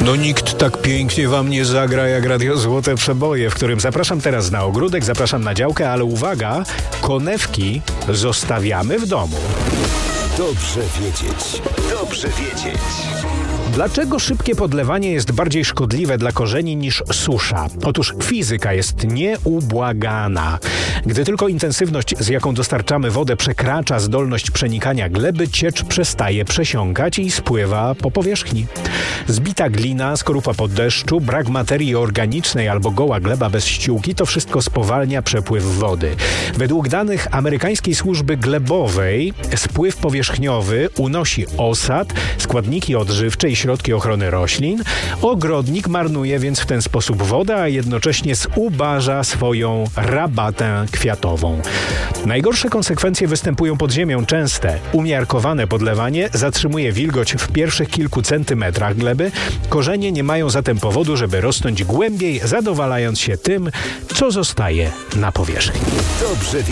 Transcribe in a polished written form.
No nikt tak pięknie wam nie zagra jak Radio Złote Przeboje, w którym zapraszam teraz na ogródek, zapraszam na działkę, ale uwaga, konewki zostawiamy w domu. Dobrze wiedzieć. Dobrze wiedzieć. Dlaczego szybkie podlewanie jest bardziej szkodliwe dla korzeni niż susza? Otóż fizyka jest nieubłagana. Gdy tylko intensywność, z jaką dostarczamy wodę, przekracza zdolność przenikania gleby, ciecz przestaje przesiąkać i spływa po powierzchni. Zbita glina, skorupa po deszczu, brak materii organicznej albo goła gleba bez ściółki, to wszystko spowalnia przepływ wody. Według danych amerykańskiej służby glebowej spływ powierzchniowy unosi osad, składniki odżywcze i środki ochrony roślin. Ogrodnik marnuje więc w ten sposób wodę, a jednocześnie zubaża swoją rabatę kwiatową. Najgorsze konsekwencje występują pod ziemią częste. Umiarkowane podlewanie zatrzymuje wilgoć w pierwszych kilku centymetrach gleby. Korzenie nie mają zatem powodu, żeby rosnąć głębiej, zadowalając się tym, co zostaje na powierzchni. Dobrze wiedzieć.